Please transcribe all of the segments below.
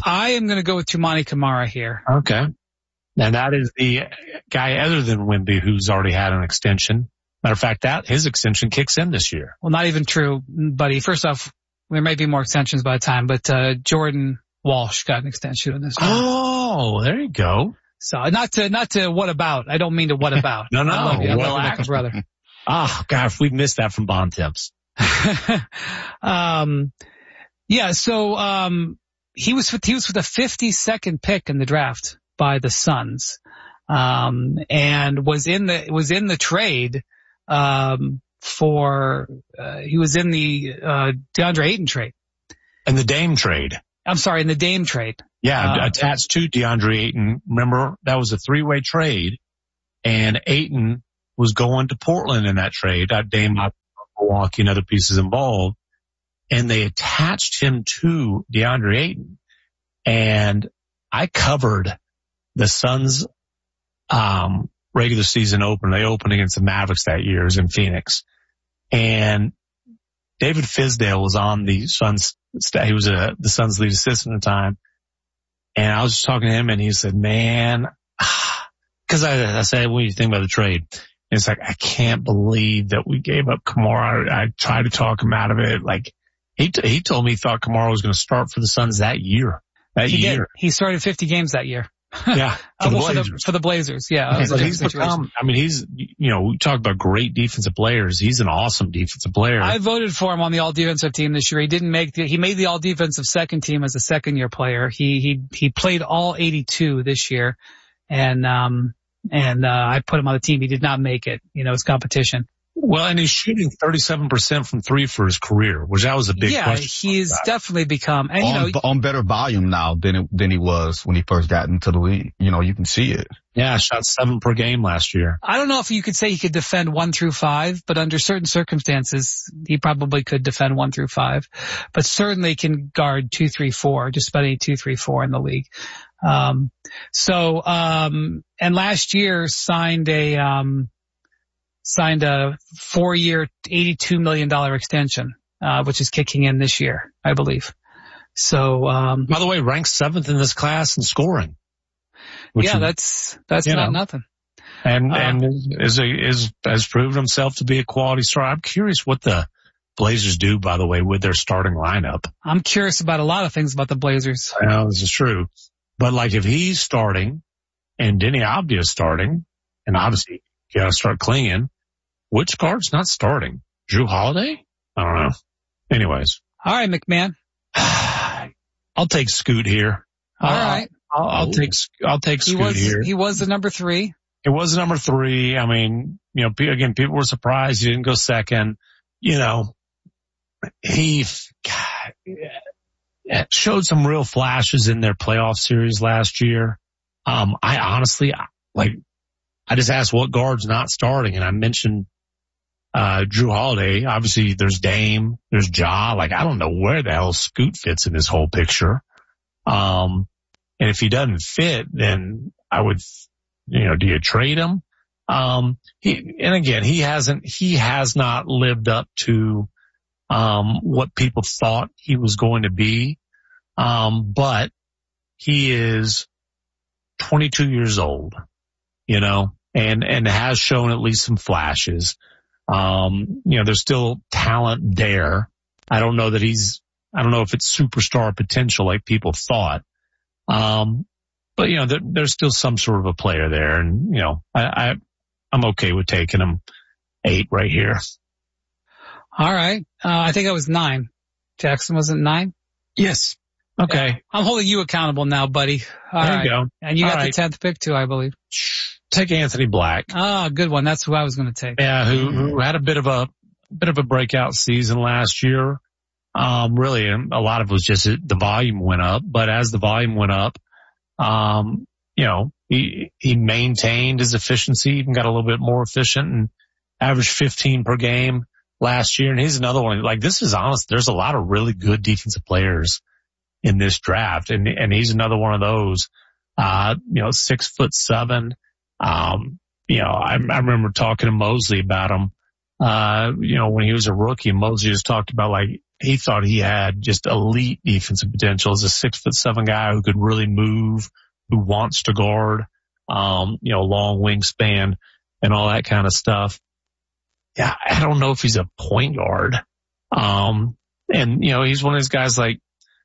I am going to go with Toumani Camara here. Okay. And that is the guy other than Wemby who's already had an extension. Matter of fact, his extension kicks in this year. Well, not even true, buddy. First off, there might be more extensions by the time, but Jordan Walsh got an extension in this one. Oh, there you go. So not to what about. I don't mean to what about. No. I love you. I love you like a brother. Oh, God, if we missed that from Bond Tips. Yeah, so he was with the 52nd pick in the draft by the Suns, and was in the trade he was in the DeAndre Ayton trade. And the Dame trade. I'm sorry, in the Dame trade. Yeah, attached to DeAndre Ayton. Remember, that was a 3-way trade, and Ayton was going to Portland in that trade. Dame, Milwaukee, and other pieces involved. And they attached him to DeAndre Ayton. And I covered the Suns regular season opener. They opened against the Mavericks that year. It was in Phoenix. And David Fizdale was on the Suns staff. He was the Suns lead assistant at the time. And I was just talking to him, and he said, man, because I said, what do you think about the trade? And it's like, I can't believe that we gave up Camara. I tried to talk him out of it. Like, he told me he thought Camara was going to start for the Suns that year. He did. He started 50 games that year. Yeah. For the Blazers. Yeah. But he's become, we talk about great defensive players. He's an awesome defensive player. I voted for him on the all defensive team this year. He made the all defensive second team as a second year player. He played all 82 this year. And I put him on the team. He did not make it. It's competition. Well, and he's shooting 37% from three for his career, which that was a big question. Yeah, he's definitely become, and on better volume now than he was when he first got into the league. You can see it. Yeah, shot 7 per game last year. I don't know if you could say he could defend 1 through 5, but under certain circumstances, he probably could defend 1 through 5, but certainly can guard 2, 3, 4, just about any 2, 3, 4 in the league. And last year signed a 4-year, $82 million extension, which is kicking in this year, I believe. So, by the way, ranked 7th in this class in scoring. That's not nothing. And has proven himself to be a quality star. I'm curious what the Blazers do, by the way, with their starting lineup. I'm curious about a lot of things about the Blazers. I know this is true. But like if he's starting and Denny Avdija is starting, and obviously you gotta start clinging, which guard's not starting? Drew Holiday? I don't know. Anyways. All right, McMahon. I'll take Scoot here. All right. I'll take Scoot here. He was the number 3. It was the number 3. I mean, again, people were surprised he didn't go second. He showed some real flashes in their playoff series last year. I honestly, I just asked what guard's not starting, and I mentioned Drew Holiday. Obviously, there's Dame, there's Ja. I don't know where the hell Scoot fits in this whole picture. And if he doesn't fit, then I would, do you trade him? He has not lived up to what people thought he was going to be. But he is 22 years old, and has shown at least some flashes. There's still talent there. I don't know if it's superstar potential like people thought. But there's still some sort of a player there, and I'm okay with taking him 8 right here. All right. I think I was 9. Jackson wasn't 9? Yes. Okay. Yeah. I'm holding you accountable now, buddy. There you go. And you got the 10th pick too, I believe. Take Anthony Black. Ah, good one. That's who I was going to take. Yeah, who had a bit of a breakout season last year. Really, a lot of it was just the volume went up, but as the volume went up, he maintained his efficiency, even got a little bit more efficient and averaged 15 per game last year. And he's another one. This is honest. There's a lot of really good defensive players in this draft. And he's another one of those, 6'7". I remember talking to Mosley about him When he was a rookie, Mosley just talked about like he thought he had just elite defensive potential as a 6'7" guy who could really move, who wants to guard, long wingspan and all that kind of stuff. Yeah, I don't know if he's a point guard. He's one of those guys like,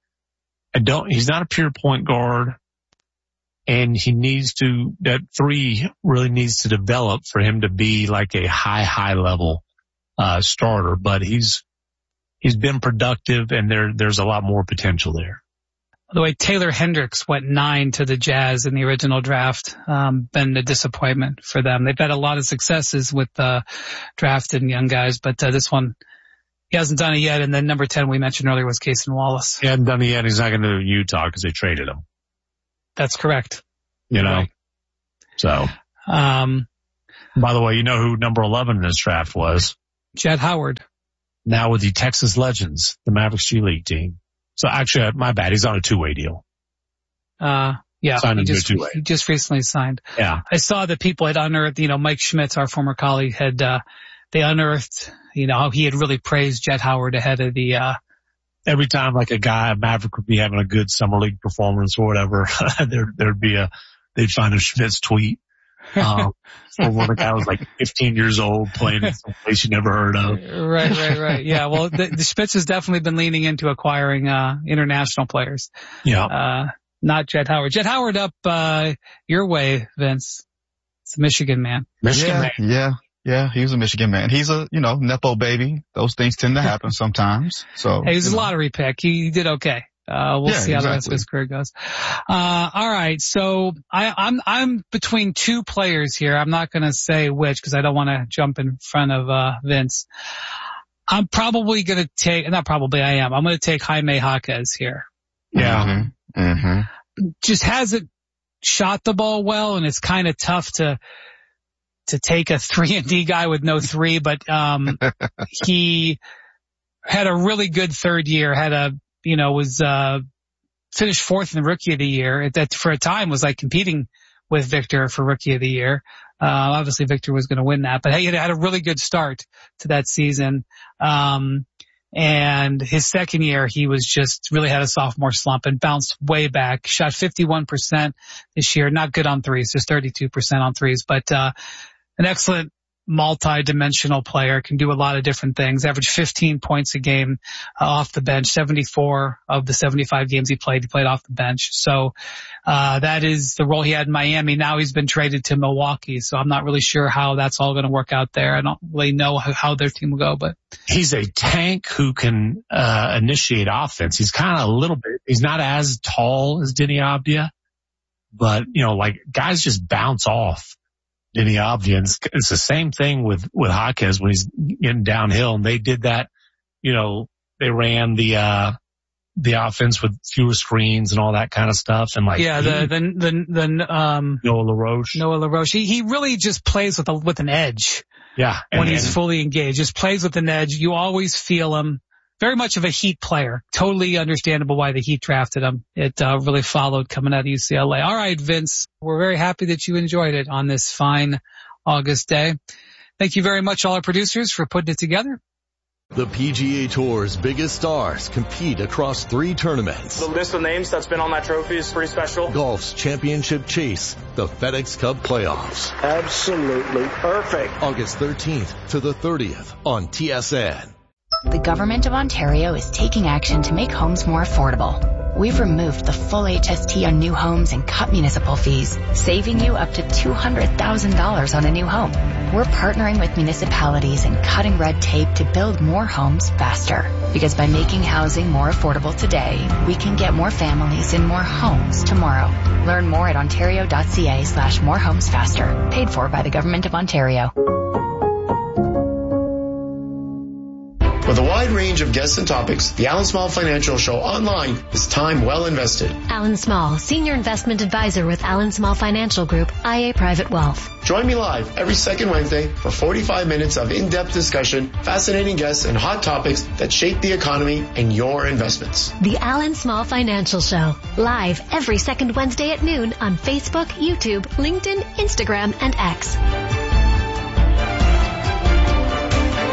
he's not a pure point guard, and that three really needs to develop for him to be like a high level, starter, but he's been productive, and there's a lot more potential there. By the way, Taylor Hendricks went 9 to the Jazz in the original draft. Been a disappointment for them. They've had a lot of successes with, drafting young guys, but, this one, he hasn't done it yet. And then number 10 we mentioned earlier was Cason Wallace. He hasn't done it yet. He's not going to do Utah because they traded him. That's correct. Right. So, by the way, you know who number 11 in this draft was? Jett Howard. Now with the Texas Legends, the Mavericks G League team. So actually, my bad. He's on a 2-way deal. Yeah. He just recently signed. Yeah. I saw that people had unearthed, Mike Schmitz, our former colleague, they unearthed, how he had really praised Jett Howard ahead of the, every time like a Maverick would be having a good summer league performance or whatever, they'd find a Schmitz tweet. For when a guy was like 15 years old playing in some place you never heard of. Right. Yeah. Well, the Schmitz has definitely been leaning into acquiring, international players. Yeah. Not Jett Howard. Jett Howard up, your way, Vince. It's a Michigan man. Yeah, he was a Michigan man. He's a, Nepo baby. Those things tend to happen sometimes. So. Hey, he was a lottery pick. He did okay. We'll see how the rest of his career goes. All right. So I'm between two players here. I'm not going to say which because I don't want to jump in front of, Vince. I'm probably going to take, not probably I am. I'm going to take Jaime Jaquez here. Yeah. Mm-hmm. Just hasn't shot the ball well, and it's kind of tough to take a 3-and-D guy with no 3, but, he had a really good third year, finished 4th in the Rookie of the Year. That for a time was like competing with Victor for Rookie of the Year. Obviously Victor was going to win that, but he had a really good start to that season. And his second year, he was just really had a sophomore slump and bounced way back, shot 51% this year. Not good on threes, just 32% on threes, but, an excellent multi-dimensional player, can do a lot of different things, averaged 15 points a game off the bench, 74 of the 75 games he played off the bench. So, that is the role he had in Miami. Now he's been traded to Milwaukee, so I'm not really sure how that's all going to work out there. I don't really know how their team will go, but. He's a tank who can, initiate offense. He's kind of a little bit, he's not as tall as Deni Avdija, but, guys just bounce off Deni Avdija. It's the same thing with Jaquez when he's getting downhill, and they did that. They ran the offense with fewer screens and all that kind of stuff. And Noah LaRoche. He really just plays with an edge. Yeah. When he's fully engaged, just plays with an edge. You always feel him. Very much of a Heat player. Totally understandable why the Heat drafted him. It really followed coming out of UCLA. All right, Vince, we're very happy that you enjoyed it on this fine August day. Thank you very much, all our producers, for putting it together. The PGA Tour's biggest stars compete across 3 tournaments. The list of names that's been on that trophy is pretty special. Golf's championship chase, the FedEx Cup playoffs. Absolutely perfect. August 13th to the 30th on TSN. The Government of Ontario is taking action to make homes more affordable. We've removed the full HST on new homes and cut municipal fees, saving you up to $200,000 on a new home. We're partnering with municipalities and cutting red tape to build more homes faster. Because by making housing more affordable today, we can get more families in more homes tomorrow. Learn more at ontario.ca/morehomesfaster. Paid for by the Government of Ontario. With a wide range of guests and topics, the Alan Small Financial Show online is time well invested. Alan Small, Senior Investment Advisor with Alan Small Financial Group, IA Private Wealth. Join me live every second Wednesday for 45 minutes of in-depth discussion, fascinating guests, and hot topics that shape the economy and your investments. The Alan Small Financial Show, live every second Wednesday at noon on Facebook, YouTube, LinkedIn, Instagram, and X.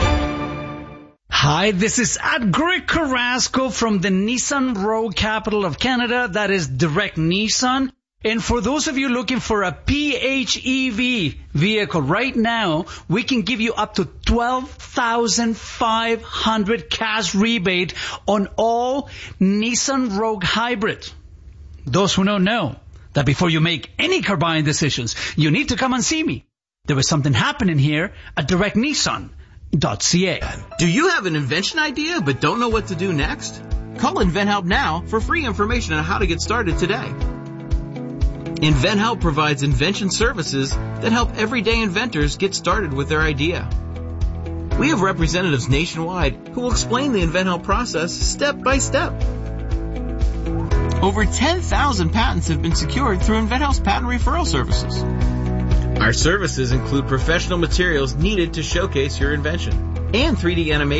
Hi, this is Greg Carrasco from the Nissan Rogue capital of Canada. That is Direct Nissan. And for those of you looking for a PHEV vehicle right now, we can give you up to $12,500 cash rebate on all Nissan Rogue Hybrid. Those who don't know that before you make any car buying decisions, you need to come and see me. There is something happening here at directnissan.ca. Do you have an invention idea but don't know what to do next? Call InventHelp now for free information on how to get started today. InventHelp provides invention services that help everyday inventors get started with their idea. We have representatives nationwide who will explain the InventHelp process step by step. Over 10,000 patents have been secured through InventHelp's patent referral services. Our services include professional materials needed to showcase your invention and 3D animation